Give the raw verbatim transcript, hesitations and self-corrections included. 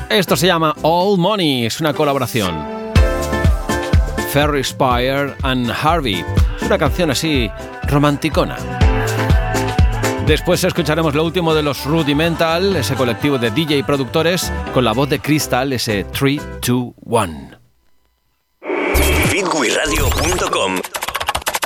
Esto se llama All Money, es una colaboración. Ferry Spire and Harvey. Es una canción así romanticona. Después escucharemos lo último de los Rudimental, ese colectivo de D J y productores, con la voz de Crystal, ese tres, dos, uno. Bitwiradio punto com